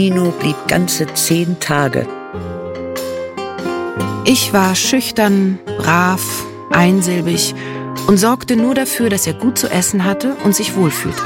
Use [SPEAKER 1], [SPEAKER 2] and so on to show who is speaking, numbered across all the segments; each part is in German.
[SPEAKER 1] Nino blieb ganze 10 Tage.
[SPEAKER 2] Ich war schüchtern, brav, einsilbig und sorgte nur dafür, dass er gut zu essen hatte und sich wohlfühlte.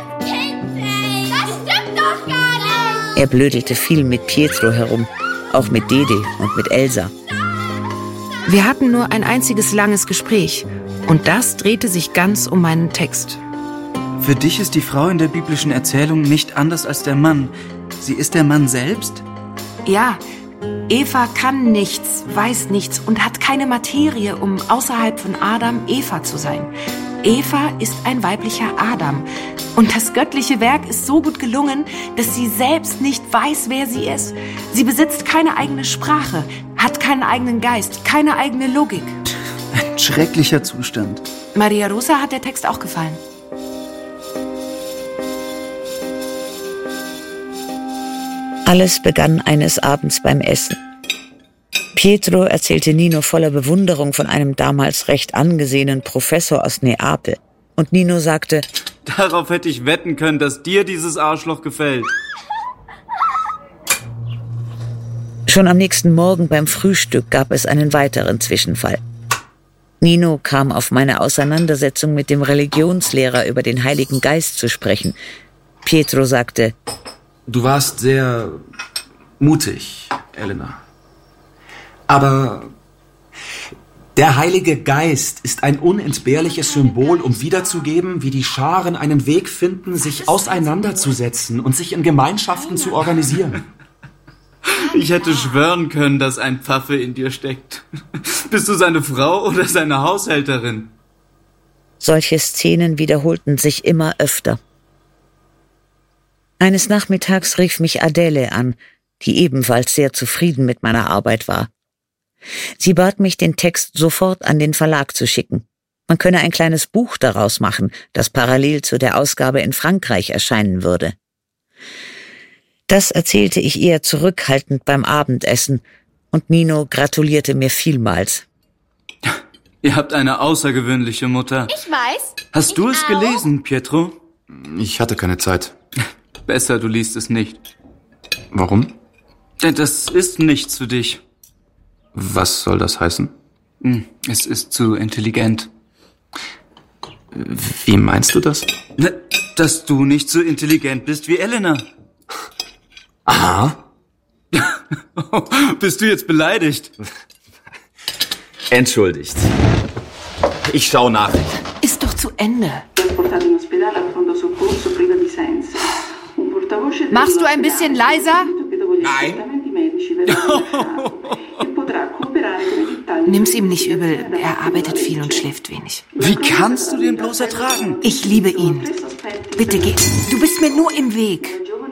[SPEAKER 1] Er blödelte viel mit Pietro herum, auch mit Dede und mit Elsa.
[SPEAKER 2] Wir hatten nur ein einziges langes Gespräch und das drehte sich ganz um meinen Text.
[SPEAKER 3] Für dich ist die Frau in der biblischen Erzählung nicht anders als der Mann. Sie ist der Mann selbst?
[SPEAKER 2] Ja, Eva kann nichts, weiß nichts und hat keine Materie, um außerhalb von Adam Eva zu sein. Eva ist ein weiblicher Adam. Und das göttliche Werk ist so gut gelungen, dass sie selbst nicht weiß, wer sie ist. Sie besitzt keine eigene Sprache, hat keinen eigenen Geist, keine eigene Logik.
[SPEAKER 3] Ein schrecklicher Zustand.
[SPEAKER 2] Maria Rosa hat der Text auch gefallen.
[SPEAKER 1] Alles begann eines Abends beim Essen. Pietro erzählte Nino voller Bewunderung von einem damals recht angesehenen Professor aus Neapel. Und Nino sagte:
[SPEAKER 3] Darauf hätte ich wetten können, dass dir dieses Arschloch gefällt.
[SPEAKER 1] Schon am nächsten Morgen beim Frühstück gab es einen weiteren Zwischenfall. Nino kam auf meine Auseinandersetzung mit dem Religionslehrer über den Heiligen Geist zu sprechen. Pietro sagte:
[SPEAKER 4] Du warst sehr mutig, Elena. Aber der Heilige Geist ist ein unentbehrliches Symbol, um wiederzugeben, wie die Scharen einen Weg finden, sich auseinanderzusetzen und sich in Gemeinschaften zu organisieren.
[SPEAKER 3] Ich hätte schwören können, dass ein Pfaffe in dir steckt. Bist du seine Frau oder seine Haushälterin?
[SPEAKER 1] Solche Szenen wiederholten sich immer öfter. Eines Nachmittags rief mich Adele an, die ebenfalls sehr zufrieden mit meiner Arbeit war. Sie bat mich, den Text sofort an den Verlag zu schicken. Man könne ein kleines Buch daraus machen, das parallel zu der Ausgabe in Frankreich erscheinen würde. Das erzählte ich eher zurückhaltend beim Abendessen, und Nino gratulierte mir vielmals.
[SPEAKER 3] Ihr habt eine außergewöhnliche Mutter.
[SPEAKER 5] Ich weiß.
[SPEAKER 3] Hast du es gelesen, Pietro?
[SPEAKER 4] Ich hatte keine Zeit.
[SPEAKER 3] Besser, du liest es nicht.
[SPEAKER 4] Warum?
[SPEAKER 3] Denn das ist nichts für dich.
[SPEAKER 4] Was soll das heißen?
[SPEAKER 3] Es ist zu intelligent.
[SPEAKER 4] Wie meinst du das?
[SPEAKER 3] Dass du nicht so intelligent bist wie Elena.
[SPEAKER 4] Aha.
[SPEAKER 3] Bist du jetzt beleidigt?
[SPEAKER 4] Entschuldigt. Ich schaue nach.
[SPEAKER 2] Ist doch zu Ende. Machst du ein bisschen leiser?
[SPEAKER 4] Nein.
[SPEAKER 2] Nimm's ihm nicht übel. Er arbeitet viel und schläft wenig.
[SPEAKER 3] Wie kannst du den bloß ertragen?
[SPEAKER 2] Ich liebe ihn. Bitte geh. Du bist mir nur im Weg.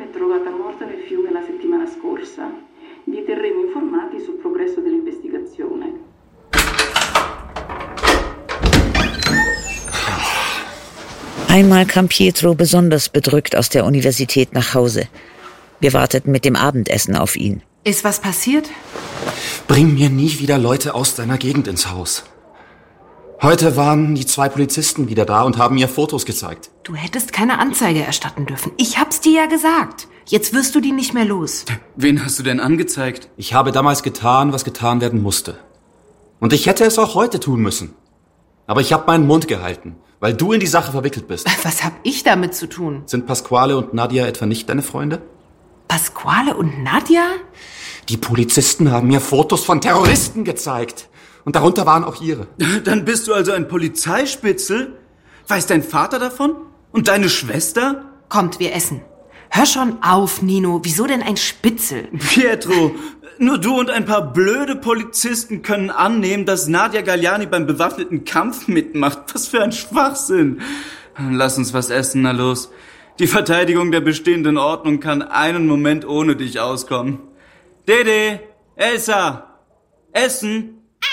[SPEAKER 1] Einmal kam Pietro besonders bedrückt aus der Universität nach Hause. Wir warteten mit dem Abendessen auf ihn.
[SPEAKER 2] Ist was passiert?
[SPEAKER 4] Bring mir nie wieder Leute aus deiner Gegend ins Haus. Heute waren die 2 Polizisten wieder da und haben mir Fotos gezeigt.
[SPEAKER 2] Du hättest keine Anzeige erstatten dürfen. Ich hab's dir ja gesagt. Jetzt wirst du die nicht mehr los.
[SPEAKER 3] Wen hast du denn angezeigt?
[SPEAKER 4] Ich habe damals getan, was getan werden musste. Und ich hätte es auch heute tun müssen. Aber ich habe meinen Mund gehalten, weil du in die Sache verwickelt bist.
[SPEAKER 2] Was hab ich damit zu tun?
[SPEAKER 4] Sind Pasquale und Nadia etwa nicht deine Freunde?
[SPEAKER 2] Pasquale und Nadia?
[SPEAKER 4] Die Polizisten haben mir Fotos von Terroristen gezeigt. Und darunter waren auch ihre.
[SPEAKER 3] Dann bist du also ein Polizeispitzel? Weiß dein Vater davon? Und deine Schwester?
[SPEAKER 2] Kommt, wir essen. Hör schon auf, Nino. Wieso denn ein Spitzel?
[SPEAKER 3] Pietro, nur du und ein paar blöde Polizisten können annehmen, dass Nadia Galliani beim bewaffneten Kampf mitmacht. Was für ein Schwachsinn. Lass uns was essen, na los. Die Verteidigung der bestehenden Ordnung kann einen Moment ohne dich auskommen. Dede, Elsa, Essen.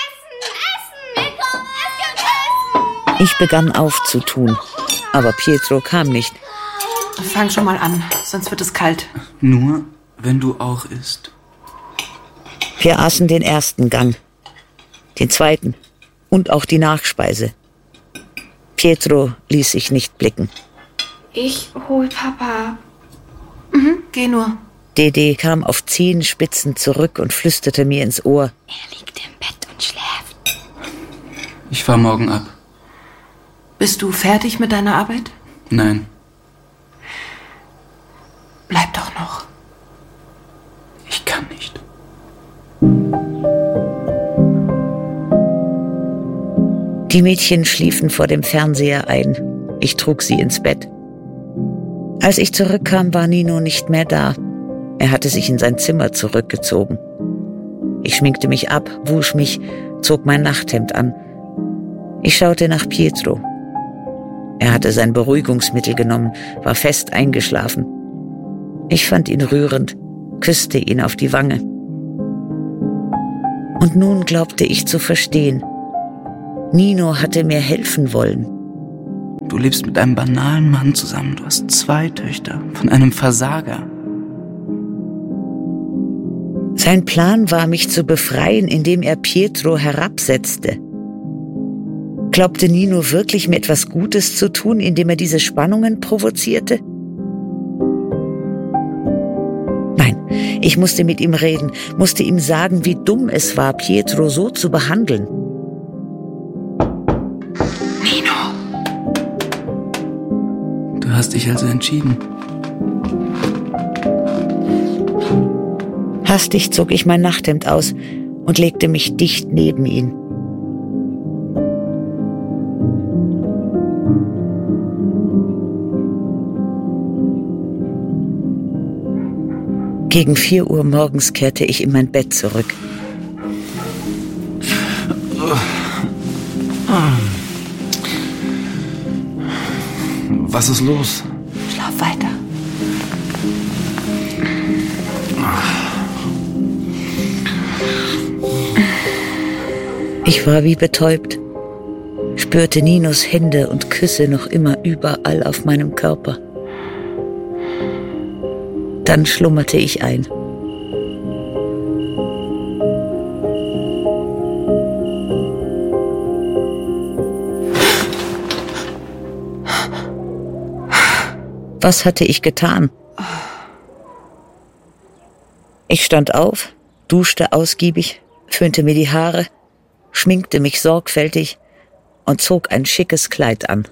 [SPEAKER 1] Ich begann aufzutun, aber Pietro kam nicht.
[SPEAKER 2] Fang schon mal an, sonst wird es kalt.
[SPEAKER 3] Nur, wenn du auch isst.
[SPEAKER 1] Wir aßen den ersten Gang, den zweiten und auch die Nachspeise. Pietro ließ sich nicht blicken.
[SPEAKER 5] Ich hol Papa.
[SPEAKER 2] Geh nur.
[SPEAKER 1] Dede kam auf Zehenspitzen zurück und flüsterte mir ins Ohr.
[SPEAKER 2] Er liegt im Bett und schläft.
[SPEAKER 3] Ich fahr morgen ab.
[SPEAKER 2] Bist du fertig mit deiner Arbeit?
[SPEAKER 3] Nein.
[SPEAKER 2] Bleib doch noch.
[SPEAKER 3] Ich kann nicht.
[SPEAKER 1] Die Mädchen schliefen vor dem Fernseher ein. Ich trug sie ins Bett. Als ich zurückkam, war Nino nicht mehr da. Er hatte sich in sein Zimmer zurückgezogen. Ich schminkte mich ab, wusch mich, zog mein Nachthemd an. Ich schaute nach Pietro. Er hatte sein Beruhigungsmittel genommen, war fest eingeschlafen. Ich fand ihn rührend, küsste ihn auf die Wange. Und nun glaubte ich zu verstehen. Nino hatte mir helfen wollen.
[SPEAKER 3] Du lebst mit einem banalen Mann zusammen. Du hast 2 Töchter von einem Versager.
[SPEAKER 1] Sein Plan war, mich zu befreien, indem er Pietro herabsetzte. Glaubte Nino wirklich, mir etwas Gutes zu tun, indem er diese Spannungen provozierte? Nein, ich musste mit ihm reden, musste ihm sagen, wie dumm es war, Pietro so zu behandeln.
[SPEAKER 2] Nino!
[SPEAKER 3] Du hast dich also entschieden.
[SPEAKER 1] Hastig zog ich mein Nachthemd aus und legte mich dicht neben ihn. Gegen 4 Uhr morgens kehrte ich in mein Bett zurück.
[SPEAKER 4] Was ist los?
[SPEAKER 2] Schlaf weiter.
[SPEAKER 1] Ich war wie betäubt, spürte Ninos Hände und Küsse noch immer überall auf meinem Körper. Dann schlummerte ich ein. Was hatte ich getan? Ich stand auf, duschte ausgiebig, föhnte mir die Haare, schminkte mich sorgfältig und zog ein schickes Kleid an.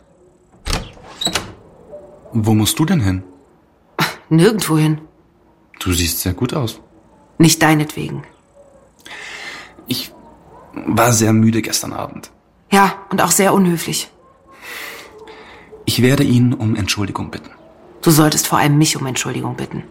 [SPEAKER 4] Wo musst du denn hin?
[SPEAKER 2] Nirgendwo hin.
[SPEAKER 4] Du siehst sehr gut aus.
[SPEAKER 2] Nicht deinetwegen.
[SPEAKER 4] Ich war sehr müde gestern Abend.
[SPEAKER 2] Ja, und auch sehr unhöflich.
[SPEAKER 4] Ich werde ihn um Entschuldigung bitten.
[SPEAKER 2] Du solltest vor allem mich um Entschuldigung bitten.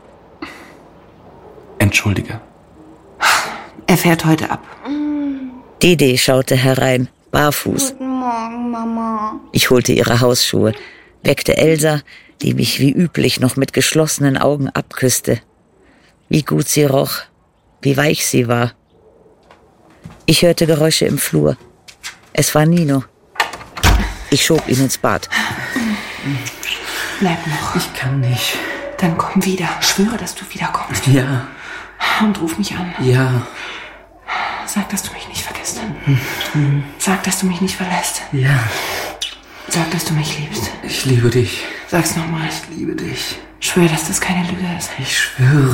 [SPEAKER 4] Entschuldige.
[SPEAKER 2] Er fährt heute ab.
[SPEAKER 1] Dede schaute herein, barfuß.
[SPEAKER 5] Guten Morgen, Mama.
[SPEAKER 1] Ich holte ihre Hausschuhe, weckte Elsa, die mich wie üblich noch mit geschlossenen Augen abküsste. Wie gut sie roch, wie weich sie war. Ich hörte Geräusche im Flur. Es war Nino. Ich schob ihn ins Bad.
[SPEAKER 2] Bleib noch.
[SPEAKER 3] Ich kann nicht.
[SPEAKER 2] Dann komm wieder. Schwöre, dass du wiederkommst.
[SPEAKER 3] Ja,
[SPEAKER 2] Und ruf mich an.
[SPEAKER 3] ja,
[SPEAKER 2] Sag, dass du mich nicht vergisst. Sag, dass du mich nicht verlässt.
[SPEAKER 3] ja.
[SPEAKER 2] Sag, dass du mich liebst.
[SPEAKER 3] Ich liebe dich.
[SPEAKER 2] Sag's nochmal.
[SPEAKER 3] Ich liebe dich.
[SPEAKER 2] Schwör, dass das keine Lüge ist.
[SPEAKER 3] Ich schwöre.